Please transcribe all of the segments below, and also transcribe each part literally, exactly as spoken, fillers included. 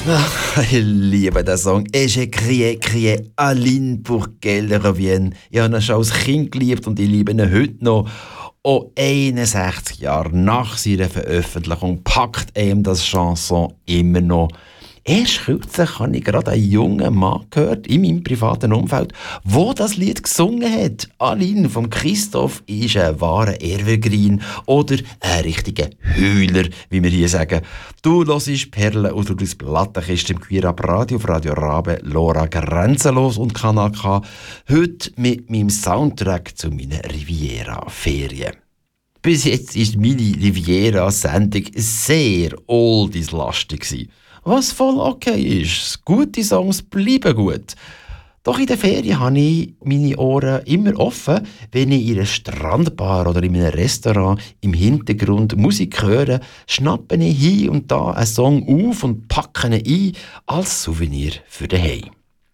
Ach, ich liebe den Song. Et j'ai crié, crié, Aline pour qu'elle revienne. Ich habe ihn schon als Kind geliebt und ich liebe ihn heute noch. Auch einundsechzig Jahre nach seiner Veröffentlichung packt ihm das Chanson immer noch. Erst kürzlich habe ich gerade einen jungen Mann gehört, in meinem privaten Umfeld, der das Lied gesungen hat. Aline von Christoph ist ein wahrer Evergreen oder ein richtiger Heuler, wie wir hier sagen. Du hörst Perlen oder das Plattenkiste im Queerab Radio auf Radio Rabe, Lora Grenzenlos und Kanal K. Heute mit meinem Soundtrack zu meinen Riviera-Ferien. Bis jetzt war meine Riviera-Sendung sehr oldies-lastig. Was voll okay ist. Gute Songs bleiben gut. Doch in der Ferien habe ich meine Ohren immer offen, wenn ich in einer Strandbar oder in einem Restaurant im Hintergrund Musik höre, schnappe ich hier und da einen Song auf und packe ihn ein als Souvenir für daheim.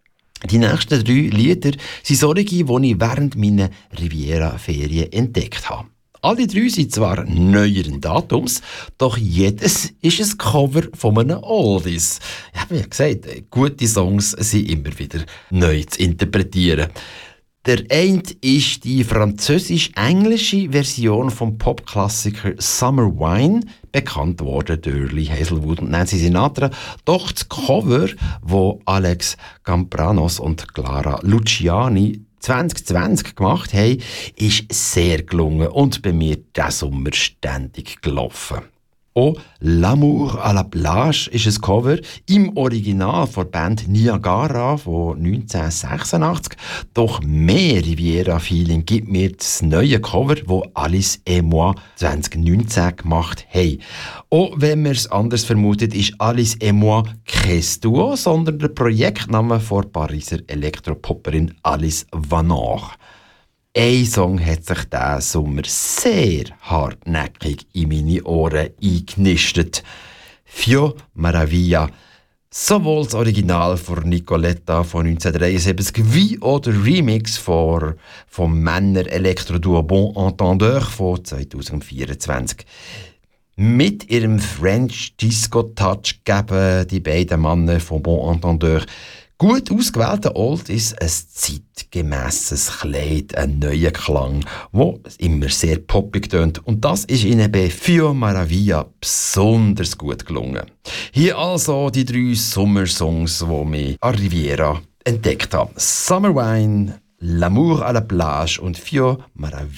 Die nächsten drei Lieder sind solche, die ich während meiner Riviera-Ferien entdeckt habe. Alle drei sind zwar neueren Datums, doch jedes ist ein Cover von einem Oldies. Ich habe ja gesagt, gute Songs sind immer wieder neu zu interpretieren. Der eine ist die französisch-englische Version vom Popklassiker Summer Wine, bekannt worden durch Lee Hazelwood und Nancy Sinatra. Doch das Cover, wo Alex Campranos und Clara Luciani zwanzig zwanzig gemacht haben, ist sehr gelungen und bei mir diesen Sommer ständig gelaufen. Auch «L'amour à la plage» ist ein Cover im Original von der Band Niagara von neunzehnhundertsechsundachtzig. Doch mehr Riviera-Feeling gibt mir das neue Cover, das Alice et moi zwanzig neunzehn gemacht haben. Auch wenn man es anders vermutet, ist Alice et moi kein Duo, sondern der Projektname von Pariser Elektropopperin Alice Vanor. Ein Song hat sich diesen Sommer sehr hartnäckig in meine Ohren eingenistet. «Fio Maravilla». Sowohl das Original von Nicoletta von neunzehnhundertdreiundsiebzig wie auch der Remix von, vom Männer-Elektroduo Bon Entendeur von zweitausendvierundzwanzig. Mit ihrem French Disco Touch geben die beiden Männer von Bon Entendeur gut ausgewählter Old ist ein zeitgemässes Kleid, ein neuer Klang, der immer sehr poppig tönt. Und das ist ihnen bei «Fio Maravilla» besonders gut gelungen. Hier also die drei Sommersongs, die mich an Riviera entdeckt haben. «Summer Wine», «L'amour à la plage» und «Fio Maravilla».